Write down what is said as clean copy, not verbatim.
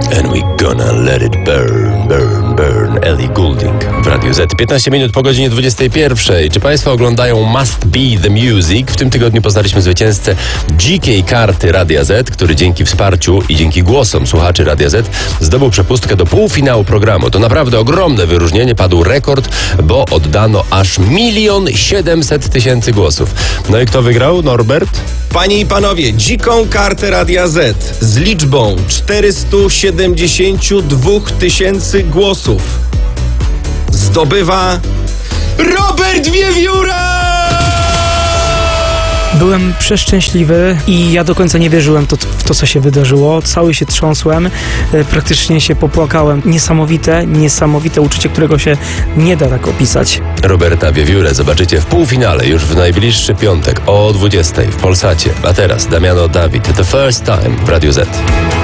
And we gonna let it burn, burn, burn. Ellie Goulding w Radiu Z. 15 minut po godzinie 21. Czy Państwo oglądają Must Be The Music? W tym tygodniu poznaliśmy zwycięzcę dzikiej karty Radia Z, który dzięki wsparciu i dzięki głosom słuchaczy Radia Z zdobył przepustkę do półfinału programu. To naprawdę ogromne wyróżnienie. Padł rekord, bo oddano aż 1 700 000 głosów. No i kto wygrał? Norbert? Panie i panowie, dziką kartę Radia Z z liczbą 472 000 głosów zdobywa Robert Wiewióra! Byłem przeszczęśliwy i ja do końca nie wierzyłem w to, co się wydarzyło. Cały się trząsłem, praktycznie się popłakałem. Niesamowite uczucie, którego się nie da tak opisać. Roberta Wiewiórę zobaczycie w półfinale już w najbliższy piątek o 20:00 w Polsacie. A teraz Damiano David, The First Time w Radiu Z.